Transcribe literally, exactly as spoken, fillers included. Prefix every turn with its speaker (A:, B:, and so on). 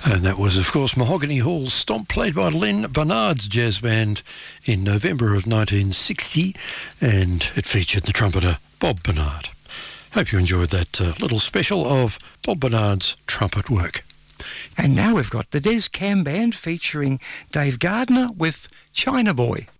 A: And that was, of course, Mahogany Hall's Stomp, played by Len Barnard's jazz band in November of nineteen sixty, and it featured the trumpeter Bob Barnard. Hope you enjoyed that uh, little special of Bob Barnard's trumpet work.
B: And now we've got the Des Cam Band featuring Dave Gardner with China Boy.